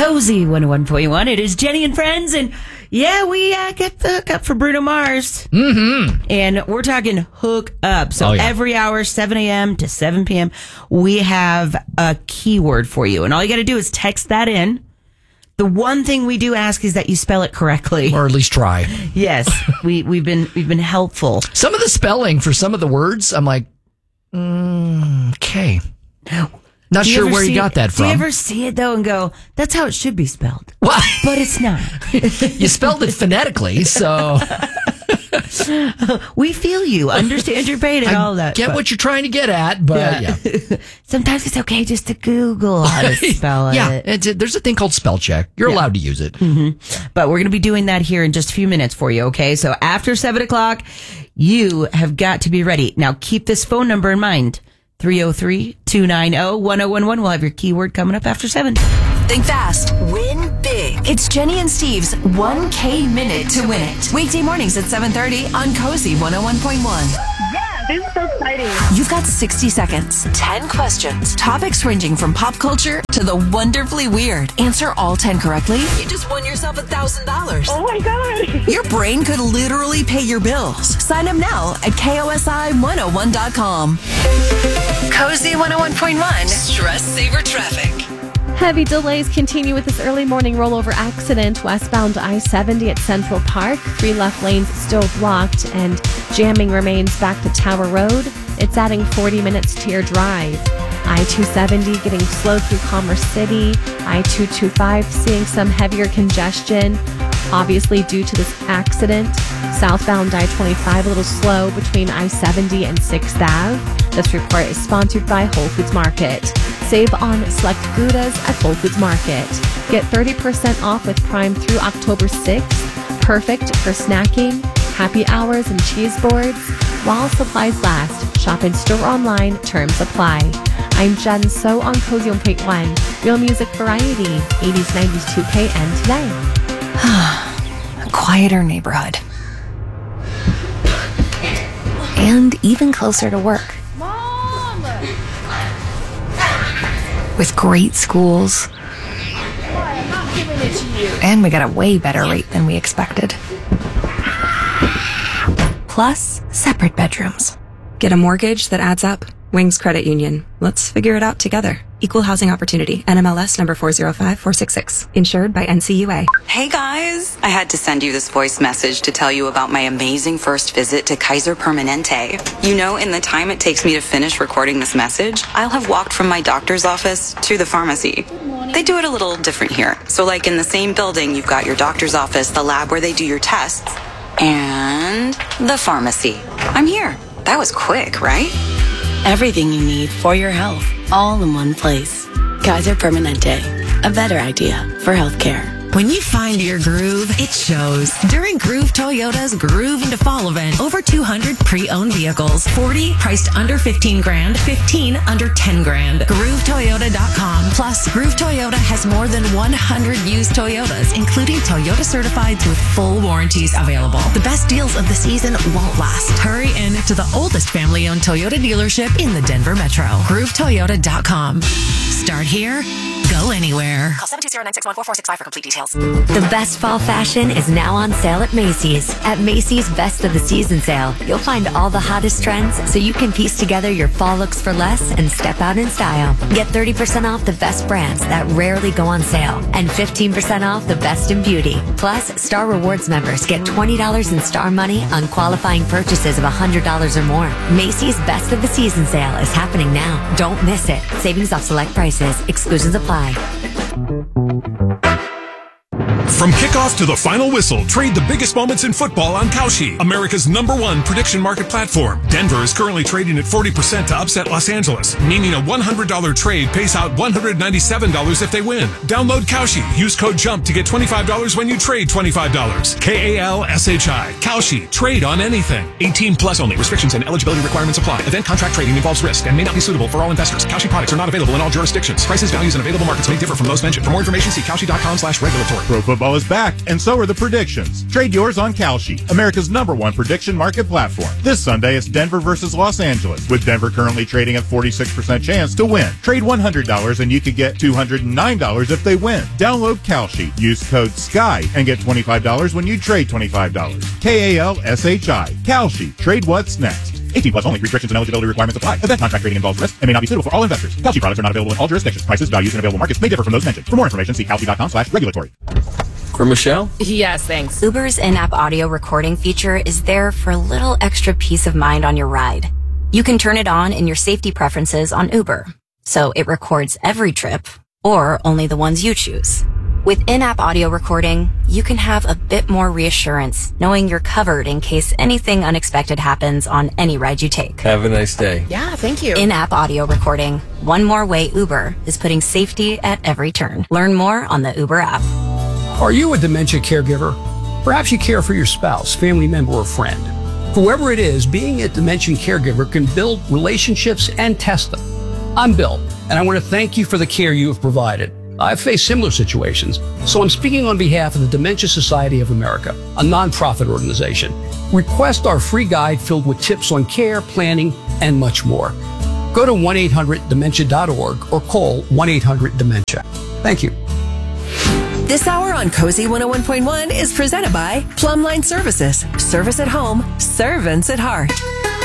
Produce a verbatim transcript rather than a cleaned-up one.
Cozy one oh one point one. It is Jenny and Friends, and yeah, we uh, get the hook up for Bruno Mars. Mm-hmm. And we're talking hook up. So oh, yeah. every hour, seven a.m. to seven p.m., we have a keyword for you. And all you got to do is text that in. The one thing we do ask is that you spell it correctly. Or at least try. Yes, we, we've been we've been helpful. Some of the spelling for some of the words, I'm like, mm, okay. Not sure you where you got it, that from. Do you ever see it, though, and go, that's how it should be spelled? What? But it's not. You spelled it phonetically, so... We feel you, understand your pain and I all that. Get but, what you're trying to get at, but yeah. yeah. Sometimes it's okay just to Google how to spell yeah, it. it's a, there's a thing called spell check. You're yeah. allowed to use it. Mm-hmm. But we're going to be doing that here in just a few minutes for you, okay? So after seven o'clock, you have got to be ready. Now, keep this phone number in mind. three oh three, two nine oh, one oh one one. We'll have your keyword coming up after seven. Think fast. Win big. It's Jenny and Steve's one K Minute to Win It. Weekday mornings at seven thirty on Cozy one oh one point one. Yeah, this is so exciting. You've got sixty seconds, ten questions, topics ranging from pop culture to the wonderfully weird. Answer all ten correctly, you just won yourself one thousand dollars. Oh my God. Your brain could literally pay your bills. Sign up now at K O S I one oh one dot com. Cozy one oh one point one. Stress Saver Traffic. Heavy delays continue with this early morning rollover accident westbound I seventy at Central Park. Three left lanes still blocked and jamming remains back to Tower Road. It's adding forty minutes to your drive. I two seventy getting slow through Commerce City. I two twenty-five seeing some heavier congestion, obviously due to this accident. Southbound I twenty-five a little slow between I seventy and sixth Avenue. This report is sponsored by Whole Foods Market. Save on select Goudas at Whole Foods Market. Get thirty percent off with Prime through October sixth. Perfect for snacking, happy hours, and cheese boards. While supplies last, shop in store online, terms apply. I'm Jen So on Cozy one point one. Real music variety, eighties, nineties, two K, and today. A quieter neighborhood. And even closer to work. Mom! With great schools. I'm not giving it to you. And we got a way better rate than we expected. Plus, separate bedrooms. Get a mortgage that adds up. Wings Credit Union. Let's figure it out together. Equal Housing Opportunity. N M L S number four zero five four six six. Insured by N C U A. Hey guys, I had to send you this voice message to tell you about my amazing first visit to Kaiser Permanente. You know, in the time it takes me to finish recording this message, I'll have walked from my doctor's office to the pharmacy. They do it a little different here. So like in the same building, you've got your doctor's office, the lab where they do your tests, and the pharmacy. I'm here. That was quick, right? Everything you need for your health, all in one place. Kaiser Permanente, a better idea for healthcare. When you find your groove, it shows. During Groove Toyota's Groove into Fall event, over two hundred pre-owned vehicles, forty priced under fifteen grand, fifteen under ten grand. Groove Toyota dot com. Plus, Groove Toyota has more than one hundred used Toyotas, including Toyota certifieds with full warranties available. The best deals of the season won't last. Hurry in to the oldest family-owned Toyota dealership in the Denver Metro. Groove Toyota dot com. Start here, go anywhere. Call seven two zero, nine six one, four four six five for complete details. The best fall fashion is now on sale at Macy's. At Macy's Best of the Season sale, you'll find all the hottest trends so you can piece together your fall looks for less and step out in style. Get thirty percent off the best brands that rarely go on sale and fifteen percent off the best in beauty. Plus, Star Rewards members get twenty dollars in Star Money on qualifying purchases of one hundred dollars or more. Macy's Best of the Season sale is happening now. Don't miss it. Savings off select prices. Exclusions apply. From kickoff to the final whistle, trade the biggest moments in football on Kalshi, America's number one prediction market platform. Denver is currently trading at forty percent to upset Los Angeles, meaning a one hundred dollars trade pays out one hundred ninety-seven dollars if they win. Download Kalshi. Use code JUMP to get twenty-five dollars when you trade twenty-five dollars. K A L S H I. Kalshi. Trade on anything. eighteen plus only. Restrictions and eligibility requirements apply. Event contract trading involves risk and may not be suitable for all investors. Kalshi products are not available in all jurisdictions. Prices, values, and available markets may differ from those mentioned. For more information, see Kalshi dot com slash regulatory. Pro Football Baseball is back, and so are the predictions. Trade yours on Kalshi, America's number one prediction market platform. This Sunday, it's Denver versus Los Angeles, with Denver currently trading at forty-six percent chance to win. Trade one hundred dollars and you could get two hundred nine dollars if they win. Download Kalshi, use code SKY, and get twenty-five dollars when you trade twenty-five dollars. K A L S H I. Kalshi. Trade what's next. eighteen plus only. Restrictions and eligibility requirements apply. Event contract trading involves risk and may not be suitable for all investors. Kalshi products are not available in all jurisdictions. Prices, values, and available markets may differ from those mentioned. For more information, see kalshi.com slash regulatory. For Michelle? Yes, thanks. Uber's in-app audio recording feature is there for a little extra peace of mind on your ride. You can turn it on in your safety preferences on Uber, so it records every trip or only the ones you choose. With in-app audio recording, you can have a bit more reassurance, knowing you're covered in case anything unexpected happens on any ride you take. Have a nice day. Yeah, thank you. In-app audio recording. One more way Uber is putting safety at every turn. Learn more on the Uber app. Are you a dementia caregiver? Perhaps you care for your spouse, family member, or friend. Whoever it is, being a dementia caregiver can build relationships and test them. I'm Bill, and I want to thank you for the care you have provided. I've faced similar situations, so I'm speaking on behalf of the Dementia Society of America, a nonprofit organization. Request our free guide filled with tips on care, planning, and much more. Go to one eight hundred dementia dot org or call one eight hundred dementia. Thank you. This hour on Cozy one oh one point one is presented by Plumline Services. Service at home, servants at heart.